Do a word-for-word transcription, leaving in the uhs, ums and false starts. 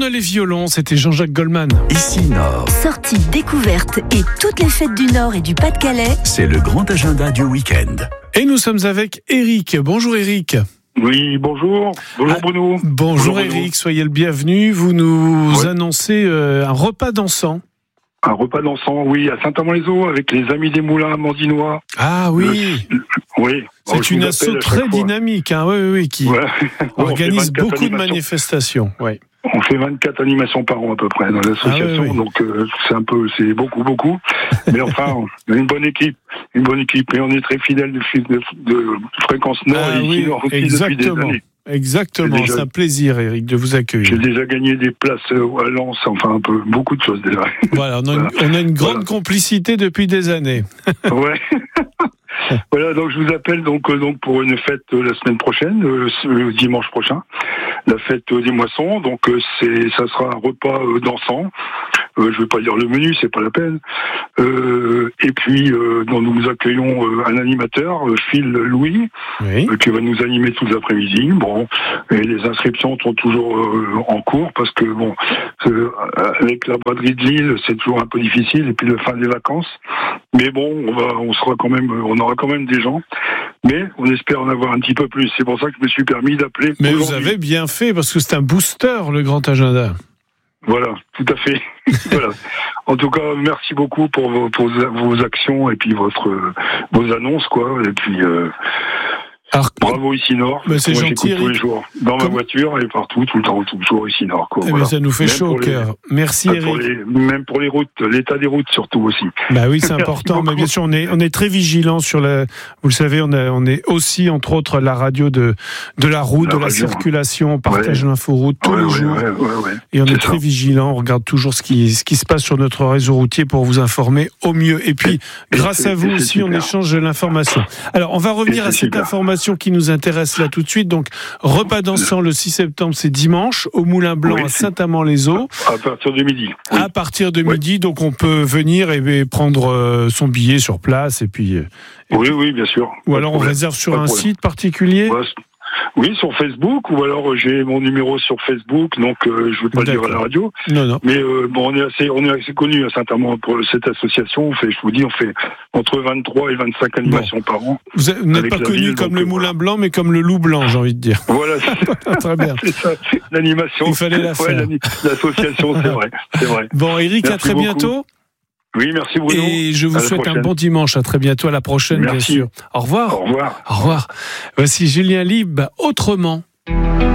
tourne les violons, c'était Jean-Jacques Goldman. Ici Nord. Sorties, découvertes et toutes les fêtes du Nord et du Pas-de-Calais. C'est le grand agenda du week-end. Et nous sommes avec Eric. Bonjour Eric. Oui, bonjour. Bonjour ah, Bruno. Bonjour, bonjour Eric, Bruno. Soyez le bienvenu. Vous nous ouais. annoncez euh, un repas dansant. Un repas dansant, oui, à Saint-Amand-les-Eaux avec les Amis des Moulins Mandinois. Ah oui. Le, oui. C'est Alors, une asso très dynamique, hein, oui, oui, oui, qui ouais. organise beaucoup de animations. manifestations. Ouais. On fait vingt-quatre animations par an à peu près dans l'association, ah oui, oui. donc euh, c'est un peu, c'est beaucoup, beaucoup. Mais enfin, on a une bonne équipe, une bonne équipe, et on est très fidèles de, de, de Fréquence Nord ah, et oui, ici Nord aussi exactement. depuis des années. Exactement, déjà, c'est un plaisir, Eric, de vous accueillir. J'ai déjà gagné des places à Lens, enfin un peu, beaucoup de choses déjà. Voilà, on a, voilà. Une, on a une grande voilà. complicité depuis des années. Ouais. Voilà, donc je vous appelle donc euh, donc pour une fête euh, la semaine prochaine, euh, euh, dimanche prochain, la fête euh, des moissons. Donc euh, c'est, ça sera un repas euh, dansant. Euh, je ne vais pas dire le menu, c'est pas la peine. Euh, et puis euh, donc nous accueillons euh, un animateur, euh, Phil Louis, oui. euh, qui va nous animer tout l'après-midi. Bon, et les inscriptions sont toujours euh, en cours parce que bon, euh, avec la braderie de Lille, c'est toujours un peu difficile. Et puis la fin des vacances. Mais bon, on va, on sera quand même, on aura quand même des gens, mais on espère en avoir un petit peu plus. C'est pour ça que je me suis permis d'appeler. Mais vous avez bien fait, parce que c'est un booster, le grand agenda. Voilà, tout à fait. Voilà. En tout cas, merci beaucoup pour vos, pour vos actions et puis votre, vos annonces, quoi. Et puis, euh, alors, bravo ici Nord. Bah c'est moi, gentil, j'écoute tous les jours, dans Comme... ma voiture et partout, tout le temps, toujours ici Nord. Quoi. Eh voilà. ben ça nous fait même chaud au cœur. Les... Merci ah, Eric. Pour les... Même pour les routes, l'état des routes surtout aussi. Bah oui, c'est important. Mais bien sûr, on est on est très vigilant sur la. Vous le savez, on a on est aussi entre autres la radio de de la route, la de la radio, circulation. On partage ouais. l'inforoute tous ouais, les ouais, jours. Ouais, ouais, ouais. Et on c'est est très vigilant. On regarde toujours ce qui ce qui se passe sur notre réseau routier pour vous informer au mieux. Et puis, et grâce à vous aussi, super. On échange de l'information. Alors, on va revenir à cette super. information qui nous intéresse là tout de suite. Donc, repas dansant le six septembre, c'est dimanche, au Moulin Blanc oui, à Saint-Amand-les-Eaux. À partir de midi. Oui. À partir de midi, oui. donc on peut venir et prendre son billet sur place et puis. Et oui, puis... oui, bien sûr. Ou alors on réserve sur un site particulier. Ouais, oui, sur Facebook, ou alors j'ai mon numéro sur Facebook, donc euh, je ne veux pas D'accord. le dire à la radio. Non, non. Mais euh, bon, on est assez, on est assez connu à Saint-Amand pour cette association. On fait, je vous dis, on fait entre vingt-trois et vingt-cinq animations bon. par an. Vous n'êtes pas connu ville, comme le Moulin voilà. Blanc, mais comme le Loup Blanc, j'ai envie de dire. Voilà, très bien. C'est ça, l'animation. Il fallait la faire. Ouais, l'association, c'est vrai, c'est vrai. Bon, Eric, Merci à très beaucoup. bientôt. Oui, merci Bruno. Et je vous souhaite un bon dimanche. À très bientôt. À la prochaine, merci. bien sûr. Au revoir. Au revoir. Au revoir. Voici Julien Lieb, Autrement.